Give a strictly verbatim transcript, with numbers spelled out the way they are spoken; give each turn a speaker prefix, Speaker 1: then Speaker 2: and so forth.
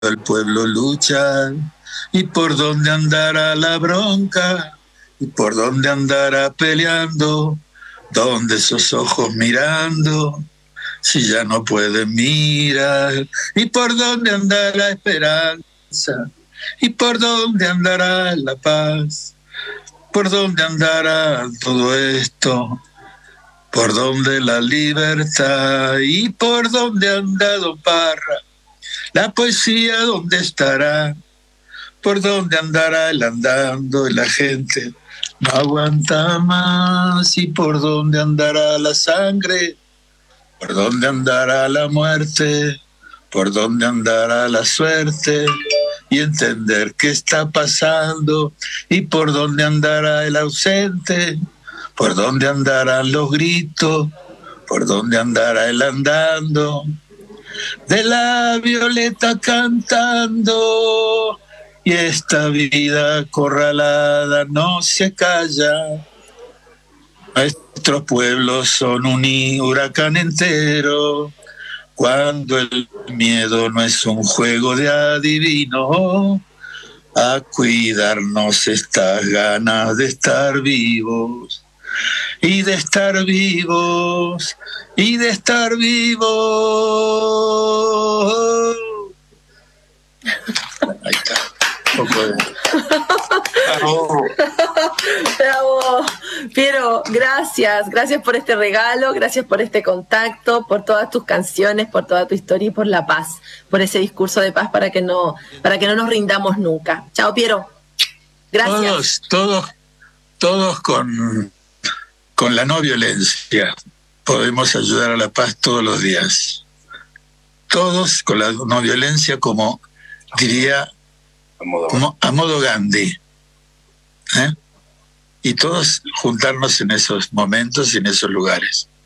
Speaker 1: el pueblo lucha, y por dónde andará la bronca, y por dónde andará peleando, dónde esos ojos mirando, si ya no pueden mirar, y por dónde andará esperanza, y por dónde andará la paz, por dónde andará todo esto, por dónde la libertad, y por dónde ha andado Parra, la poesía dónde estará, por dónde andará el andando y la gente no aguanta más, y por dónde andará la sangre, por dónde andará la muerte, por dónde andará la suerte, y entender qué está pasando, y por dónde andará el ausente, por dónde andarán los gritos, por dónde andará el andando, de la violeta cantando, y esta vida acorralada no se calla. Nuestros pueblos son un huracán entero, cuando el miedo no es un juego de adivino, a cuidarnos estas ganas de estar vivos, y de estar vivos, y de estar vivos. Ahí está. Un poco de...
Speaker 2: Bravo. Bravo. Piero, gracias, gracias por este regalo, gracias por este contacto, por todas tus canciones, por toda tu historia y por la paz, por ese discurso de paz para que no, para que no nos rindamos nunca. Chao, Piero. Gracias.
Speaker 1: Todos, todos, todos con, con la no violencia podemos ayudar a la paz todos los días. Todos con la no violencia, como diría como a modo Gandhi, ¿eh? Y todos juntarnos en esos momentos y en esos lugares.